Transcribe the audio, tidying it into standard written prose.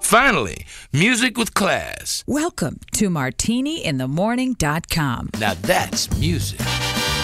Finally, music with class. Welcome to MartiniInTheMorning.com. Now that's music.